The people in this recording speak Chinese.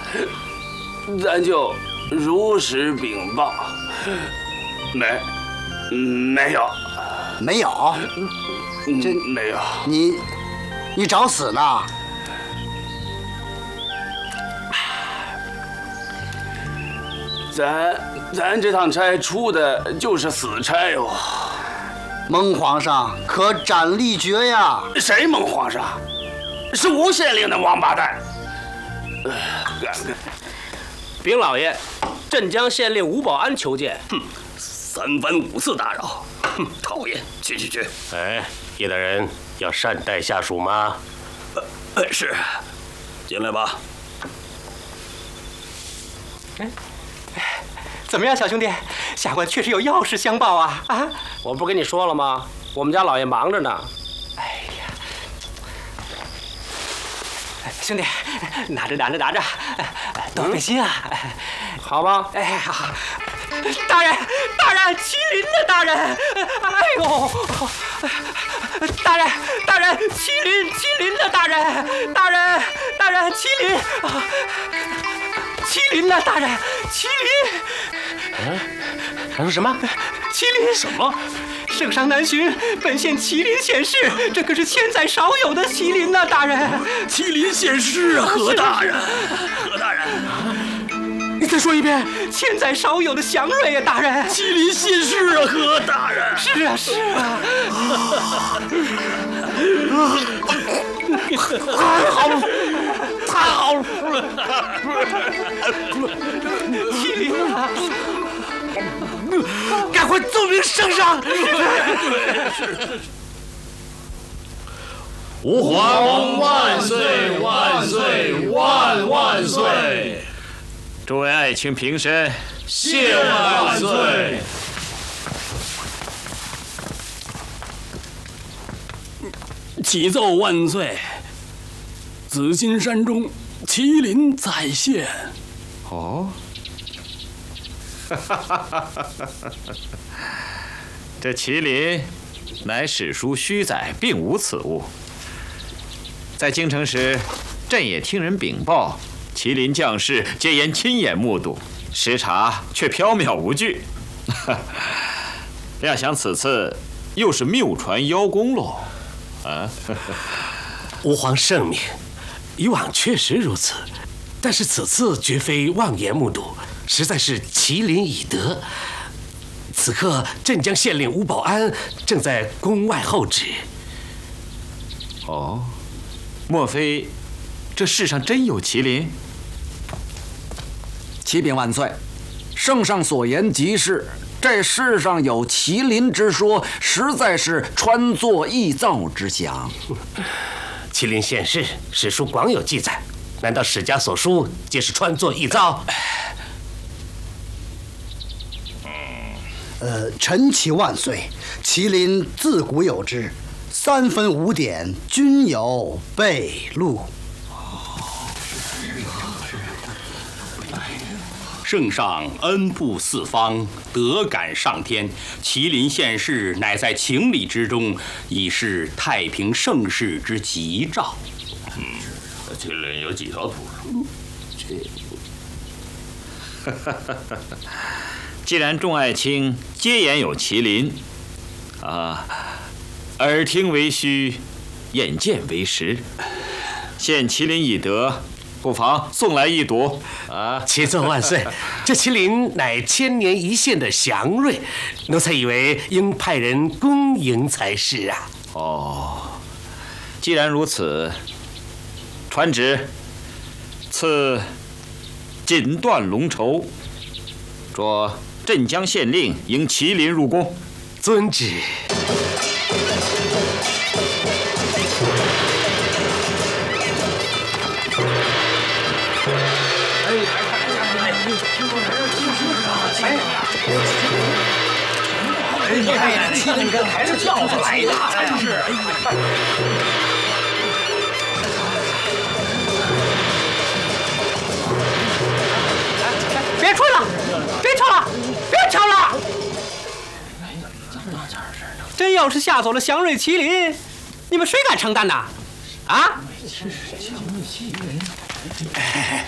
咱就如实禀报。没有， 这没有。 你找死呢？ 咱这趟差出的就是死差哦。 蒙皇上可斩立决呀！ 谁蒙皇上？是吴县令的王八蛋！ 禀老爷，镇江县令吴保安求见。 3番5次打扰，讨厌！去！ 哎，叶大人要善待下属吗？ 是，进来吧。 怎么样，小兄弟？下官确实有要事相报啊！啊， 我不跟你说了吗？我们家老爷忙着呢。 哎呀，兄弟，拿着，多费心啊！ 好吧。 哎，好。大人，麒麟呢？大人，哎呦，大人，麒麟呢？大人，麒麟，麒麟呢？大人，麒麟。 他说什么？ 麒麟什么？ 圣上南巡，本县麒麟显世，这可是千载少有的麒麟呐！大人， 麒麟显世啊！何大人， 你再说一遍，千载少有的祥瑞啊！大人， 麒麟显世啊！何大人， 是啊。太好了！麒麟啊！赶快奏明圣上！ 吾皇万岁万岁万岁！ 诸位爱卿平身， 谢万岁！ 启奏万岁！紫金山中麒麟再现。 哦。这麒麟乃史书虚载，并无此物。在京城时，朕也听人禀报，麒麟将士皆言亲眼目睹，实查却缥缈无据。料想此次又是谬传邀功喽。啊！ 吾皇圣明，以往确实如此，但是此次绝非妄言目睹。实在是麒麟已得。此刻镇江县令吴保安正在宫外候旨。 哦，莫非这世上真有麒麟？ 启禀万岁，圣上所言极是。这世上有麒麟之说，实在是穿作臆造之想。 麒麟现世，史书广有记载，难道史家所书皆是穿作臆造？ 臣启万岁，麒麟自古有之，3分5点均有备录。 圣上恩布四方，德感上天，麒麟现世，乃在情理之中，已是太平盛世之吉兆。 麒麟有几条腿？ 既然众爱卿皆言有麒麟，耳听为虚，眼见为实。现麒麟已得，不妨送来一睹。 启奏万岁，这麒麟乃千年一现的祥瑞，奴才以为应派人恭迎才是啊。 哦，既然如此，传旨，赐锦缎龙绸，着镇江县令迎麒麟入宫。 遵旨。 你看呀，麒麟跟还是轿子来的，真是。 别吹了，别吵了，别吵了！真要是吓走了祥瑞麒麟，你们谁敢承担呐？啊？